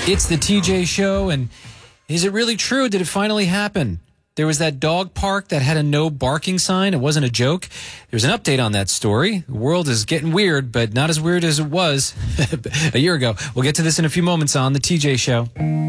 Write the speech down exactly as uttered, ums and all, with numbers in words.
It's the T J Show, and is it really true? Did it finally happen? There was that dog park that had a no barking sign. It wasn't a joke. There's an update on that story. The world is getting weird, but not as weird as it was a year ago. We'll get to this in a few moments on the T J Show.